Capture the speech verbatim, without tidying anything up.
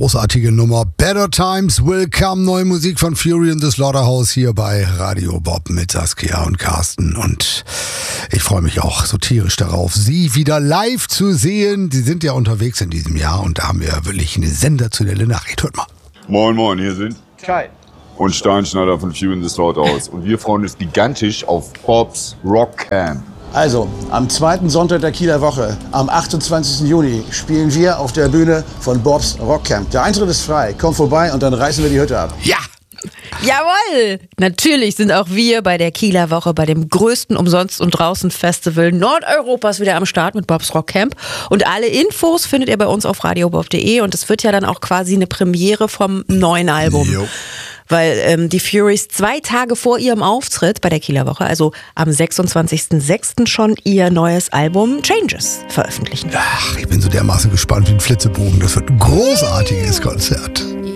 großartige Nummer. Better Times Will Come. Neue Musik von Fury and the Slaughterhouse hier bei Radio Bob mit Saskia und Carsten. Und ich freue mich auch so tierisch darauf, Sie wieder live zu sehen. Sie sind ja unterwegs in diesem Jahr und da haben wir wirklich eine sensationelle Nachricht. Hört mal. Moin, moin, hier sind Kai und Steinschneider von Fury and the Slaughterhouse. Und wir freuen uns gigantisch auf Bob's Rock Camp. Also, am zweiten Sonntag der Kieler Woche, am achtundzwanzigsten Juni, spielen wir auf der Bühne von Bob's Rock Camp. Der Eintritt ist frei. Komm vorbei und dann reißen wir die Hütte ab. Ja! Jawohl! Natürlich sind auch wir bei der Kieler Woche, bei dem größten Umsonst- und Draußen-Festival Nordeuropas wieder am Start mit Bob's Rock Camp. Und alle Infos findet ihr bei uns auf radiobob punkt de und es wird ja dann auch quasi eine Premiere vom neuen Album. Jo. Weil ähm, die Furies zwei Tage vor ihrem Auftritt bei der Kieler Woche, also am sechsundzwanzigsten sechsten schon ihr neues Album Changes veröffentlichen. Ach, ich bin so dermaßen gespannt wie ein Flitzebogen. Das wird ein großartiges Konzert.